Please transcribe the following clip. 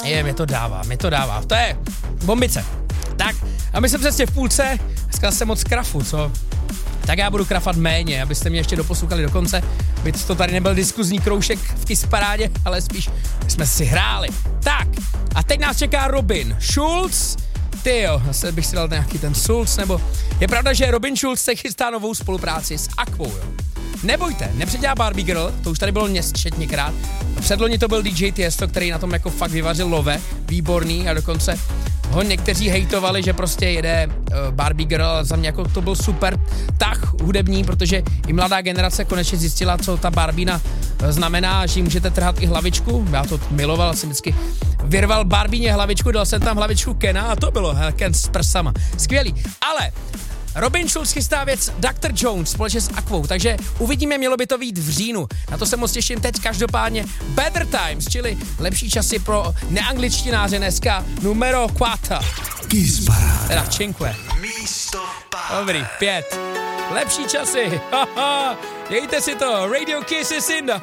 Mě to dává. To je bombice. Tak, a my jsme přesně v půlce, dneska jsem moc krafu, co? Tak já budu krafat méně, abyste mě ještě doposlouchali do konce, aby to tady nebyl diskuzní kroužek v Kiss Parádě, ale spíš jsme si hráli. Tak, a teď nás čeká Robin Schulz. Tyjo, zase bych si dal nějaký ten Schulz, nebo... Je pravda, že Robin Schulz se chystá novou spolupráci s Aquou, jo. Nebojte, nepředělá Barbie Girl, to už tady bylo nesčetněkrát. Předloni to byl DJ Tiesto, který na tom jako fakt vyvařil love, výborný, a dokonce ho někteří hejtovali, že prostě jede Barbie Girl, za mě jako to byl super tah hudební, protože i mladá generace konečně zjistila, co ta Barbína znamená, že jí můžete trhat i hlavičku, já to miloval, jsem vždycky vyrval Barbíně hlavičku, dal jsem tam hlavičku Kena a to bylo Ken s prsama, skvělý, ale Robin Schulz chystá věc Dr. Jones společně s Aquou, takže uvidíme, mělo by to být v říjnu. Na to se moc těším teď, každopádně Better Times, čili lepší časy pro neangličtináře dneska, numero 4. Kiss Paráda. Teda cinque. Místo 5. Dobrý, 5. Lepší časy. Dejte si to, Radio Kiss is in the